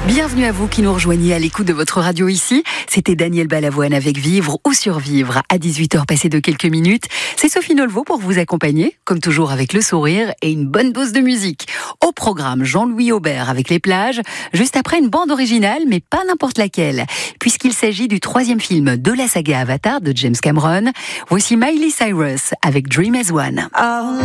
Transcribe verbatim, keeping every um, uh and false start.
Bienvenue à vous qui nous rejoignez à l'écoute de votre radio ici. C'était Daniel Balavoine avec Vivre ou Survivre à dix-huit heures passées de quelques minutes. C'est Sophie Nolvo pour vous accompagner, comme toujours avec le sourire et une bonne dose de musique. Au programme, Jean-Louis Aubert avec Les Plages, juste après une bande originale, mais pas n'importe laquelle, puisqu'il s'agit du troisième film de la saga Avatar de James Cameron. Voici Miley Cyrus avec Dream as One. Oh.